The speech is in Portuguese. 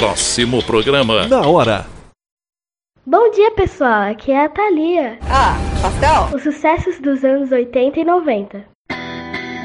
Próximo programa. Na hora. Bom dia, pessoal. Aqui é a Thalia. Ah, pastel? Os sucessos dos anos 80 e 90.